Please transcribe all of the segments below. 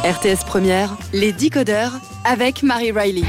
RTS Première, les décodeurs avec Marie Riley.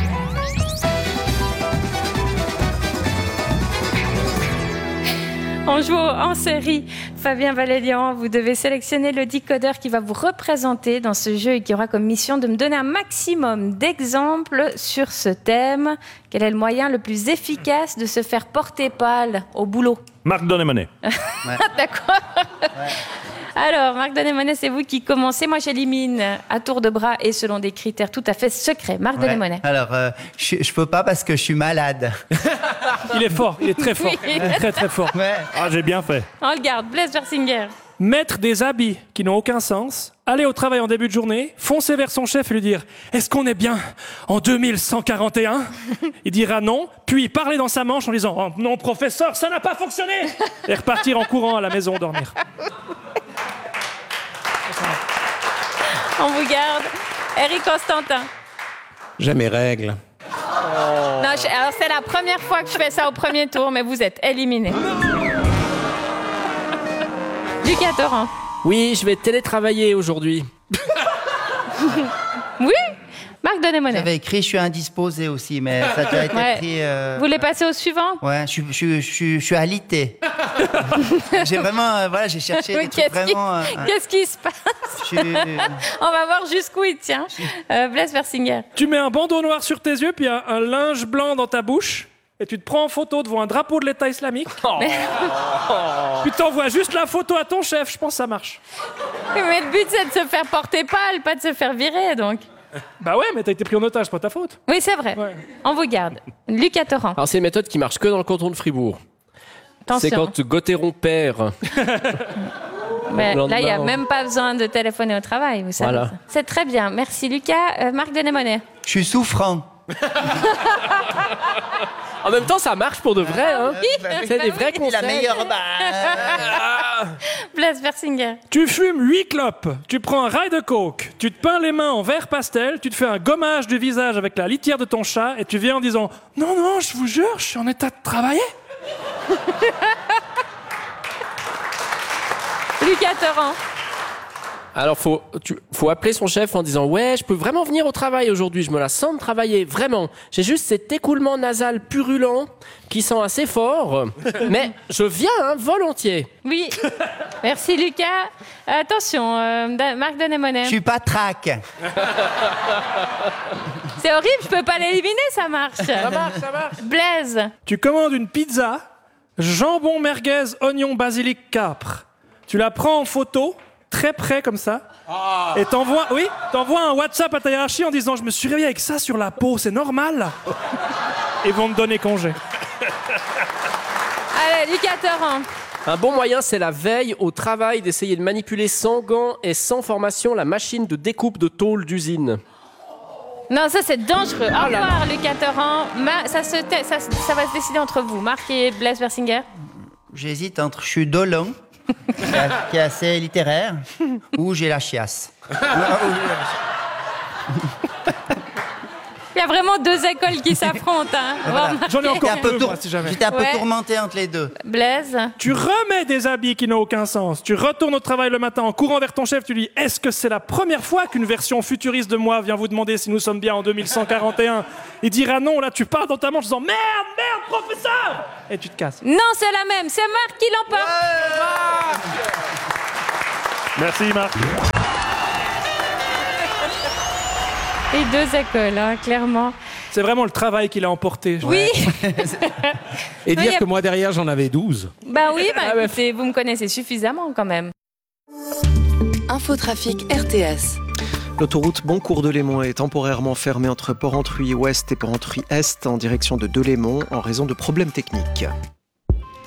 On joue en série. Fabien Valélian, vous devez sélectionner le décodeur qui va vous représenter dans ce jeu et qui aura comme mission de me donner un maximum d'exemples sur ce thème. Quel est le moyen le plus efficace de se faire porter pâle au boulot? Marc Donnet-Monet. Ouais. D'accord. Ouais. Alors, Marc Donnet-Monet, c'est vous qui commencez. Moi, j'élimine à tour de bras et selon des critères tout à fait secrets. Marc Donnet-Monet. Alors, je peux pas parce que je suis malade. Il est fort, il est très fort. Oui. Il est très très fort. Ouais. Ah, j'ai bien fait. On le garde. Blaise Versinger. Mettre des habits qui n'ont aucun sens, aller au travail en début de journée, foncer vers son chef et lui dire « Est-ce qu'on est bien en 2141 ?» Il dira non, puis parler dans sa manche en disant « Oh non, professeur, ça n'a pas fonctionné !» et repartir en courant à la maison dormir. On vous garde. Éric Constantin. J'ai mes règles. Non, alors c'est la première fois que je fais ça au premier tour, mais vous êtes éliminé. Lucas Torrent. Oui, je vais télétravailler aujourd'hui. Oui, Marc Donnet-Monet. J'avais écrit, je suis indisposé aussi, mais ça a déjà été pris. Vous voulez passer au suivant? Ouais, je suis alité. J'ai vraiment, j'ai cherché des trucs vraiment. Qu'est-ce qui se passe? On va voir jusqu'où il tient. Blaise Versinger. Tu mets un bandeau noir sur tes yeux, puis un linge blanc dans ta bouche, et tu te prends en photo devant un drapeau de l'État islamique. Puis t'envoies juste la photo à ton chef, je pense que ça marche. Mais le but, c'est de se faire porter pâle, pas de se faire virer, donc. Bah ouais, mais t'as été pris en otage, c'est pas ta faute. Oui, c'est vrai. Ouais. On vous garde. Lucas Torrent. Alors, c'est une méthode qui marche que dans le canton de Fribourg. Attention. C'est quand Gauthéron perd. Mais là, il n'y a même pas besoin de téléphoner au travail, vous savez. Voilà. C'est très bien. Merci, Lucas. Marc Donnet-Monet. Je suis souffrant. En même temps, ça marche pour de vrai. Hein. C'est des vrais conseils. La meilleure. Blaise Versinger. Tu fumes 8 clopes, tu prends un rail de coke, tu te peins les mains en vert pastel, tu te fais un gommage du visage avec la litière de ton chat et tu viens en disant « Non, non, je vous jure, je suis en état de travailler !» Lucas Torrent. Alors, faut appeler son chef en disant « Ouais, je peux vraiment venir au travail aujourd'hui, je me la sens de travailler, vraiment. J'ai juste cet écoulement nasal purulent qui sent assez fort, mais je viens, hein, volontiers. » Oui, merci Lucas. Attention, Marc Donnet-Monet. Je suis pas trac. C'est horrible, je peux pas l'éliminer, ça marche. Ça marche. Blaise. Tu commandes une pizza, jambon merguez, oignon, basilic, capre. Tu la prends en photo, très près comme ça, et t'envoies un WhatsApp à ta hiérarchie en disant « Je me suis réveillé avec ça sur la peau, c'est normal ?» Et vont te donner congé. Allez, Lucas Torrent. Un bon moyen, c'est la veille au travail d'essayer de manipuler sans gants et sans formation la machine de découpe de tôle d'usine. Non, ça c'est dangereux. Au revoir, Lucas Torrent. Ça va se décider entre vous, Marc et Blaise Versinger. J'hésite entre je suis Dolan, qui est assez littéraire, ou j'ai la chiasse. Il y a vraiment deux écoles qui s'affrontent. Hein. Voilà. J'en ai encore deux, J'étais un peu tourmenté entre les deux. Blaise. Tu remets des habits qui n'ont aucun sens. Tu retournes au travail le matin en courant vers ton chef. Tu lui dis « Est-ce que c'est la première fois qu'une version futuriste de moi vient vous demander si nous sommes bien en 2141 ?» Il dira non. Là, tu pars dans ta manche en disant « Merde, professeur !» Et tu te casses. Non, c'est la même. C'est Marc qui l'emporte. Merci, Marc. Et deux écoles, hein, clairement. C'est vraiment le travail qu'il a emporté. Oui. Et dire que moi, derrière, j'en avais 12. Bah oui, écoutez, vous me connaissez suffisamment quand même. Infotrafic RTS. L'autoroute Boncourt-Delémont est temporairement fermée entre Porrentruy-Ouest et Porrentruy-Est en direction de Delémont en raison de problèmes techniques.